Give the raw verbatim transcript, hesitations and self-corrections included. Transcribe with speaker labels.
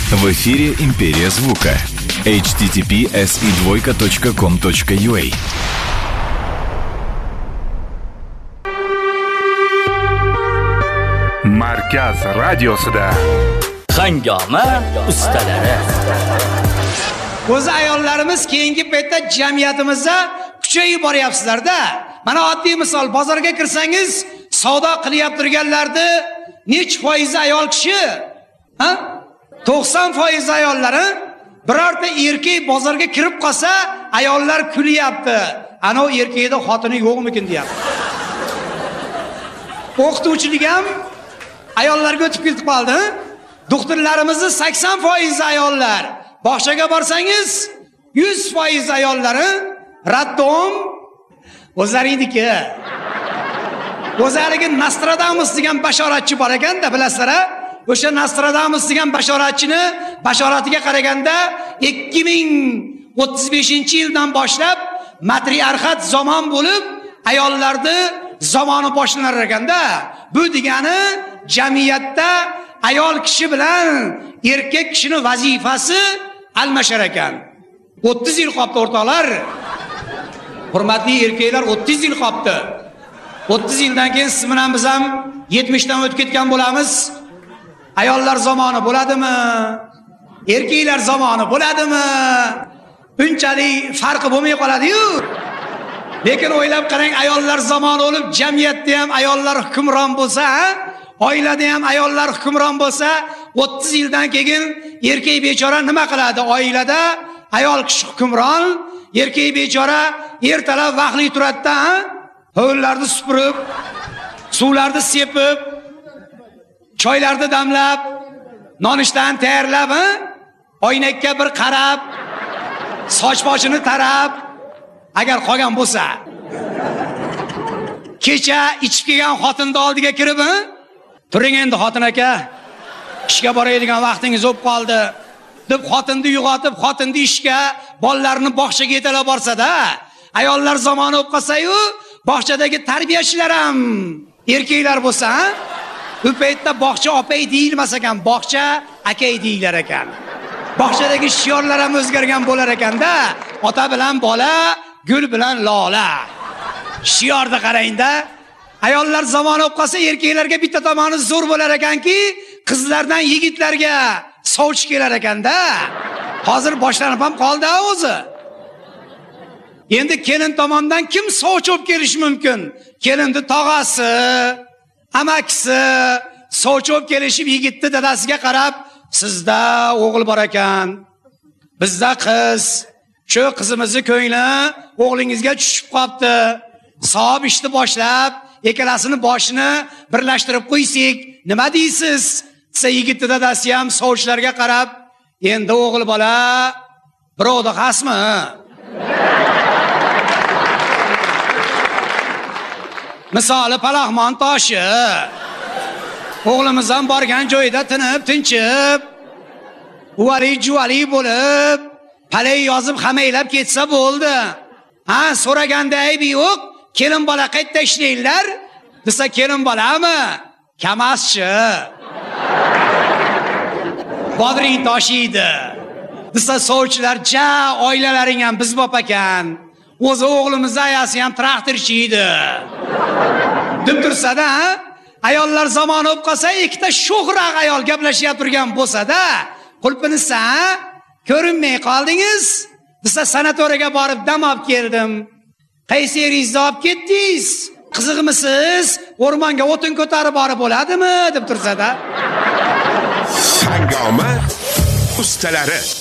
Speaker 1: В эфире «Империя звука». эйч ти ти пи эс и двойка точка ком точка ю а.
Speaker 2: Markaz radiosida
Speaker 3: Hangoma ustalari.
Speaker 4: O'zi ayollarimiz keyingi paytda jamiyatimizda kuchayib boryapsizlar-da. Mana oddiy misol, bozorga kirsangiz, savdo qilyap turganlarni nech foizi ayol kishi? Ha? to'qson foiz ayollari. Birorta erkak bozorga kirib qolsa, ayollar kulyapti. Ana o erkakda xotini yo'qmikin deyapti. O'qituvchilik ham ayollarga o'tib ketib qoldi. Doktorlarimizni sakson foiz ayollar. Bog'chaga borsangiz yuz foiz ayollari raddom o'zlaringniki. O'zlariga Nostradamus degan bashoratchi bor ekan-da, bilasizlar-a? O'sha Nostradamus degan bashoratchini bashoratiga qaraganda ikki ming o'ttiz beshinchi yildan boshlab matriarxat zamon bo'lib, ayollarni zamoni boshlanar ekanda. Bu degani jamiyatda ayol kishi bilan erkak kishining vazifasi almashar ekan. o'ttiz yil qoldi o'rtoqlar. Hurmatli erkaklar, o'ttiz yil qoldi. o'ttiz yildan keyin siz bilan biz ham yetmish dan o'tib ketgan bo'lamiz. Ayollar zamoni bo'ladimi? Erkaklar zamoni bo'ladimi? Unchalik farqi bo'lmay qoladi-yu. Lekin o'ylab qarang, ayollar zamoni bo'lib, jamiyatda ham ayollar hukmron bo'lsa, oilada ham ayollar hukmron bo'lsa, o'ttiz yildan keyin erkak bechora nima qiladi? Oilada ayol kishi hukmron, erkak bechora ertalab vaqtli turadi-da, hovlilarni supurib, suvlarni sepib, choylarni damlab, nonushtan tayyorlab, oynakka bir qarab, soch boshini tarab, agar qolgan bo'lsa, kecha ichib kelgan xotinning oldiga kirib, "Turing endi xotin aka, ishga boradigan vaqtingiz o'p qoldi" deb xotinni uyg'otib, xotinni ishga, bolalarni bog'chaga yetalab borsa-da, ayollar zamoni o'p qolsa-yu, bog'chadagi tarbiyachilar ham erkaklar bo'lsa, bu paytda bog'cha opay deyilmas ekan, bog'cha akay deyilar ekan. Bog'chadagi shiorlar ham o'zgargan bo'lar ekanda, ota bilan bola, gul bilan lola. Shiorni qarang-da. Ayollar zamoni o'p qolsa, erkaklarga bitta tomoni zo'r bo'lar ekanki, qizlardan yigitlarga sovchi kelar ekanda. Hozir boshlanib ham qoldi o'zi. Endi kelin tomondan kim sovchi olib kelish mumkin? Kelinning tog'asi, amakisi sovchi olib kelishib yigitni dadasiga qarab, "Sizda o'g'il bor ekan, bizda qiz. Shu qizimizni ko'ngli o'g'lingizga tushib qopti. Savob ishni boshlab, ikkalasini boshini birlashtirib qo'ysak, nima deysiz?" desa, yigitni dadasi ham sovchilarga qarab, "Endi o'g'il bola birovda xasmi? Misoli Palaxmon toshi. O'g'limiz ham borgan joyida tinib, tinchib, uvali juvali bo'lib, palay yozib hamaylab ketsa bo'ldi. Ha, so'raganda aybi yo'q, kelin bola qayerda ishlaylar?" desa, "Kelin bolami? Kamaschi. Bodring toshiydi." desa, sovchilar, "Ja, oilalaring ham biz bop ekan. O'zi o'g'limizning ayasi ham traktorchi edi" deb tursa-da, ayollar zamoni o'p qolsa, ikkita sho'xroq ayol gaplashib turgan bo'lsa-da, qulpinisa, "Ko'rinmay qoldingiz" desa, "Sanatoriyaga borib dam olib keldim." "Qaysi yeringizni olib ketdingiz? Qiziqmisiz? O'rmonga o'tin ko'tarib borib bo'ladimi?" deb tursa-da.
Speaker 2: Hangoma ustalari.